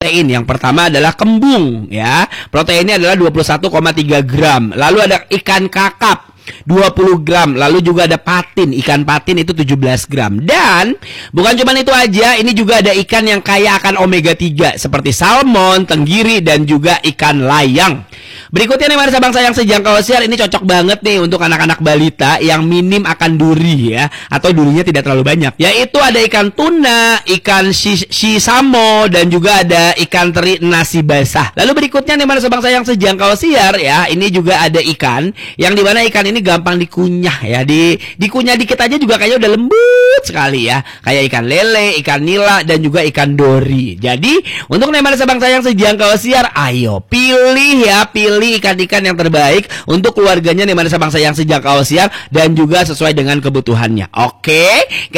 protein. Yang pertama adalah kembung ya. Proteinnya adalah 21,3 gram. Lalu ada ikan kakap 20 gram. Lalu juga ada patin. Ikan patin itu 17 gram. Dan bukan cuma itu aja, ini juga ada ikan yang kaya akan omega 3 seperti salmon, tenggiri, dan juga ikan layang. Berikutnya nih marisa bangsa yang sejangkau siar, ini cocok banget nih untuk anak-anak balita yang minim akan duri ya, atau durinya tidak terlalu banyak. Yaitu ada ikan tuna, ikan shisamo, dan juga ada ikan teri nasi basah. Lalu berikutnya nih marisa bangsa yang sejangkau siar ya, ini juga ada ikan yang dimana ikan ini gampang dikunyah ya, dikunyah dikit aja juga kayaknya udah lembut sekali ya, kayak ikan lele, ikan nila, dan juga ikan dori. Jadi untuk nih marisa bangsa yang sejangkau siar, ayo pilih ikan-ikan yang terbaik untuk keluarganya nih marisa bangsa yang sejangkau siar dan juga sesuai dengan kebutuhannya. Oke.